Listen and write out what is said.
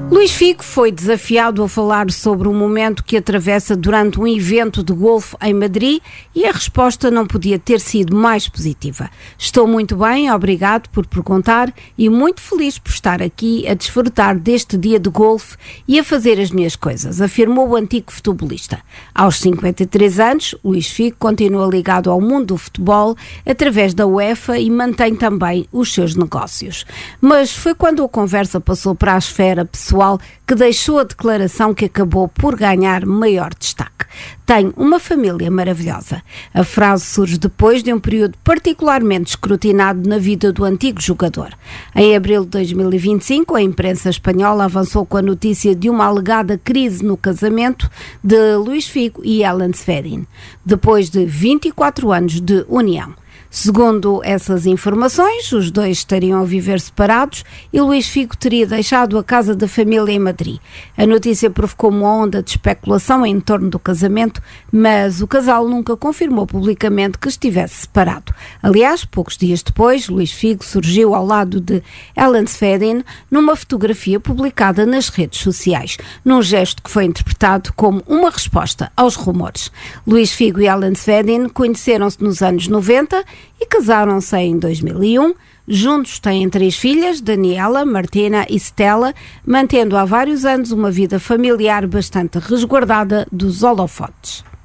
Luís Figo foi desafiado a falar sobre um momento que atravessa durante um evento de golfe em Madrid e a resposta não podia ter sido mais positiva. Estou muito bem, obrigado por perguntar e muito feliz por estar aqui a desfrutar deste dia de golfe e a fazer as minhas coisas, afirmou o antigo futebolista. Aos 53 anos, Luís Figo continua ligado ao mundo do futebol através da UEFA e mantém também os seus negócios. Mas foi quando a conversa passou para a esfera pessoal que deixou a declaração que acabou por ganhar maior destaque. Tenho uma família maravilhosa. A frase surge depois de um período particularmente escrutinado na vida do antigo jogador. Em abril de 2025, a imprensa espanhola avançou com a notícia de uma alegada crise no casamento de Luís Figo e Ellen Svedin, depois de 24 anos de união. Segundo essas informações, os dois estariam a viver separados e Luís Figo teria deixado a casa da família em Madrid. A notícia provocou uma onda de especulação em torno do casamento, mas o casal nunca confirmou publicamente que estivesse separado. Aliás, poucos dias depois, Luís Figo surgiu ao lado de Ellen Svedin numa fotografia publicada nas redes sociais, num gesto que foi interpretado como uma resposta aos rumores. Luís Figo e Ellen Svedin conheceram-se nos anos 90 e casaram-se em 2001. Juntos têm 3 filhas, Daniela, Martina e Stella, mantendo há vários anos uma vida familiar bastante resguardada dos holofotes.